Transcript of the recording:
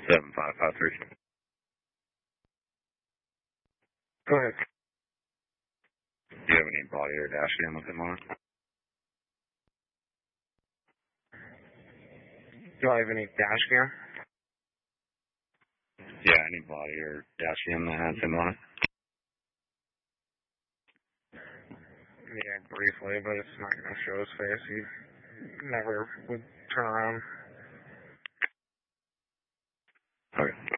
7553. Go ahead. Do you have any body or dash cam with him on it? Do I have any dash cam? Yeah, any body or dash cam that has him on it? Yeah, briefly, but it's not going to show his face. He never would turn around. Okay.